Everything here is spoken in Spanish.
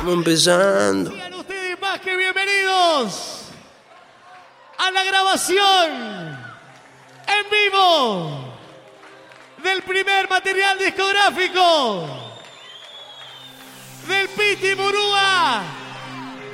estamos empezando. Sean ustedes más que bienvenidos a la grabación en vivo del primer material discográfico del Piti Murú.